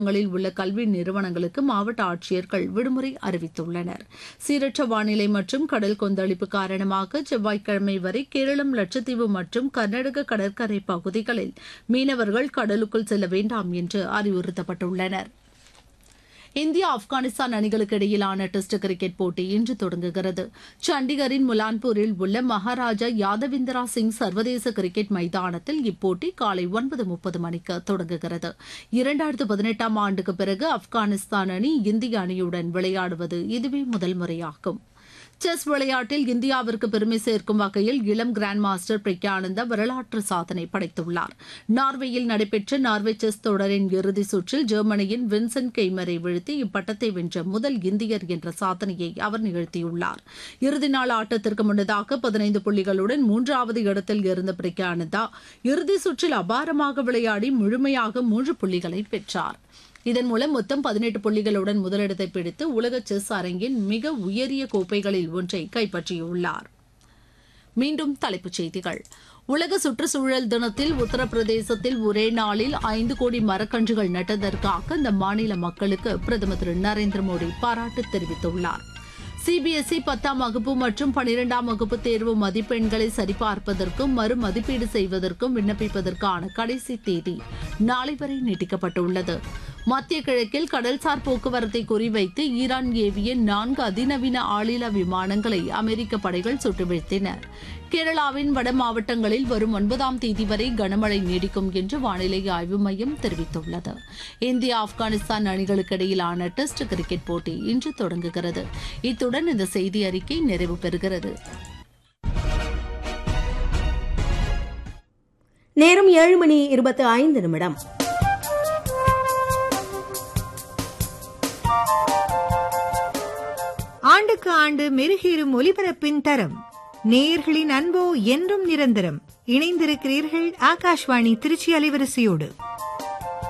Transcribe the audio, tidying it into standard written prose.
உள்ள கல்வி நிறுவனங்களுக்கு மாவட்ட ஆட்சியர்கள் விடுமுறை அறிவித்துள்ளனர். சீரற்ற வானிலை மற்றும் கடல் கொந்தளிப்பு காரணமாக செவ்வாய்க்கிழமை வரை கேரளம், லட்சத்தீவு மற்றும் கர்நாடக கடற்கரை பகுதிகளில் மீனவர்கள் கடலுக்குள் செல்ல வேண்டாம் என்று அறிவுறுத்தப்பட்டுள்ளனர். இந்தியா ஆப்கானிஸ்தான் அணிகளுக்கு இடையிலான டெஸ்ட் கிரிக்கெட் போட்டி இன்று தொடங்குகிறது. சண்டிகரின் முலான்பூரில் உள்ள மகாராஜா யாதவிந்திரா சிங் சர்வதேச கிரிக்கெட் மைதானத்தில் இப்போட்டி காலை 9:30 மணிக்கு தொடங்குகிறது. 2018ஆம் ஆண்டுக்கு பிறகு ஆப்கானிஸ்தான் அணி இந்திய அணியுடன் விளையாடுவது இதுவே முதல் முறையாகும். செஸ் விளையாட்டில் இந்தியாவிற்கு பெருமை சேர்க்கும் வகையில் இளம் கிராண்ட் மாஸ்டர் பிரக்யானந்தா வரலாற்று சாதனை படைத்துள்ளார். நார்வேயில் நடைபெற்ற நார்வே செஸ் தொடரின் இறுதிச் சுற்றில் ஜெர்மனியின் வின்சென்ட் கெய்மரை வீழ்த்தி இப்பட்டத்தை வென்ற முதல் இந்தியர் என்ற சாதனையை அவர் நிகழ்த்தியுள்ளார். இறுதி நாள் ஆட்டத்திற்கு முன்னதாக 15 புள்ளிகளுடன் 3வது இடத்தில் இருந்த பிரக்யானந்தா இறுதிச் சுற்றில் அபாரமாக விளையாடி முழுமையாக 3 புள்ளிகளை பெற்றார். இதன் மூலம் மொத்தம் 18 புள்ளிகளுடன் முதலிடத்தை பிடித்து உலக செஸ் அரங்கின் மிக உயரிய கோப்பைகளில் ஒன்றை கைப்பற்றியுள்ளார். மீண்டும் தலைப்புச் செய்திகள். உலக சுற்றுச்சூழல் தினத்தில் உத்தரப்பிரதேசத்தில் ஒரே நாளில் 5 கோடி மரக்கன்றுகள் நட்டதற்காக அந்த மாநில மக்களுக்கு பிரதமர் திரு நரேந்திர மோடி பாராட்டு தெரிவித்துள்ளார். சிபிஎஸ்இ 10ஆம் வகுப்பு மற்றும் 12ஆம் வகுப்பு தேர்வு மதிப்பெண்களை சரிபார்ப்பதற்கும் மறுமதிப்பீடு செய்வதற்கும் விண்ணப்பிப்பதற்கான கடைசி தேதி நாளை வரை நீட்டிக்கப்பட்டுள்ளது. மத்திய கிழக்கில் கடல்சார் போக்குவரத்தை குறிவைத்து ஈரான் ஏவிய 4 அதிநவீன ஆளில்லா விமானங்களை அமெரிக்க படைகள் சுட்டு வீழ்த்தின. கேரளாவின் வட மாவட்டங்களில் வரும் 9ஆம் தேதி வரை கனமழை நீடிக்கும் என்று வானிலை ஆய்வு மையம் தெரிவித்துள்ளது. இந்தியா ஆப்கானிஸ்தான் அணிகளுக்கு இடையிலான டெஸ்ட் கிரிக்கெட் போட்டி இன்று தொடங்குகிறது. இத்துடன் இந்த செய்தி அறிக்கை நிறைவு பெறுகிறது. நேரம் 7:25. ஆண்டுக்கு ஆண்டு மெருகேறும் ஒலிபரப்பின் தரம். நேயர்களின் அன்போ என்றும் நிரந்தரம். இணைந்திருக்கிறீர்கள் ஆகாஷ்வாணி திருச்சி அலைவரிசையோடு.